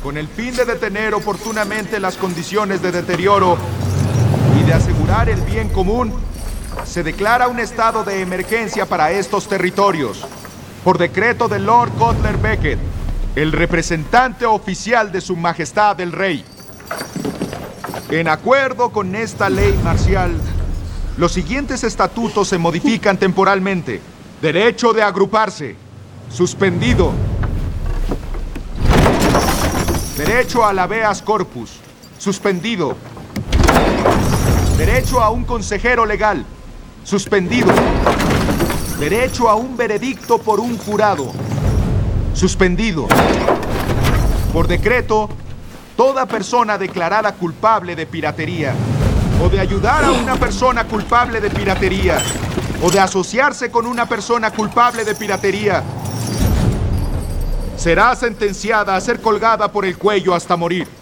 Con el fin de detener oportunamente las condiciones de deterioro y de asegurar el bien común, se declara un estado de emergencia para estos territorios, por decreto de Lord Cutler Beckett, el representante oficial de Su Majestad el Rey. En acuerdo con esta ley marcial, los siguientes estatutos se modifican temporalmente. Derecho de agruparse, suspendido. Derecho al habeas corpus, suspendido. Derecho a un consejero legal, suspendido. Derecho a un veredicto por un jurado, suspendido. Por decreto, toda persona declarada culpable de piratería, o de ayudar a una persona culpable de piratería, o de asociarse con una persona culpable de piratería, será sentenciada a ser colgada por el cuello hasta morir.